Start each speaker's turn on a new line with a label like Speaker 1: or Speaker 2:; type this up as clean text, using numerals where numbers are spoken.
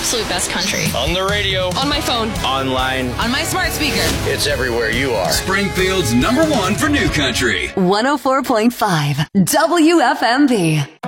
Speaker 1: absolute best country.
Speaker 2: On the radio.
Speaker 3: On my phone.
Speaker 2: Online.
Speaker 3: On my smart speaker.
Speaker 2: It's everywhere you are.
Speaker 4: Springfield's #1 for new country.
Speaker 5: 104.5 WFMB.